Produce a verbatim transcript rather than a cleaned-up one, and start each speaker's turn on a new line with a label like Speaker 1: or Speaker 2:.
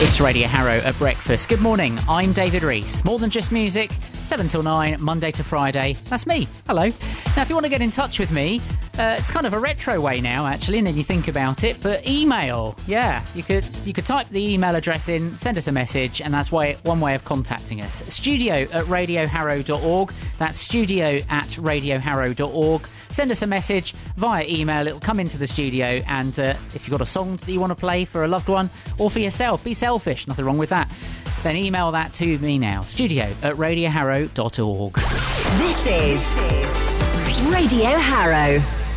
Speaker 1: It's Radio Harrow at breakfast. Good morning, I'm David Rees. More than just music, seven till nine, Monday to Friday. That's me. Hello. Now, if you want to get in touch with me, uh, it's kind of a retro way now, actually, and then you think about it, but email. Yeah, you could you could type the email address in, send us a message, and that's way, one way of contacting us. Studio at radio harrow dot org. That's studio at radio harrow dot org. Send us a message via email. It'll come into the studio, and uh, if you've got a song that you want to play for a loved one or for yourself, be selfish, nothing wrong with that, then email that to me now. Studio at radio harrow dot org.
Speaker 2: This is Radio Harrow.